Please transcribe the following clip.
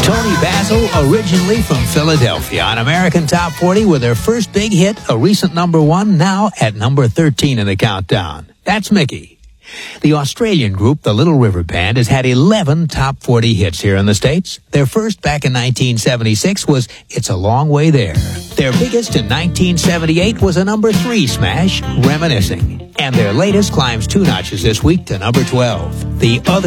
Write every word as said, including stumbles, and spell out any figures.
Tony Basil, originally from Philadelphia, on American Top forty with their first big hit, a recent number one, now at number thirteen in the countdown. That's Mickey. The Australian group, the Little River Band, has had eleven top forty hits here in the States. Their first back in nineteen seventy-six was It's a Long Way There. Their biggest in nineteen seventy-eight was a number three smash, Reminiscing. And their latest climbs two notches this week to number twelve. The other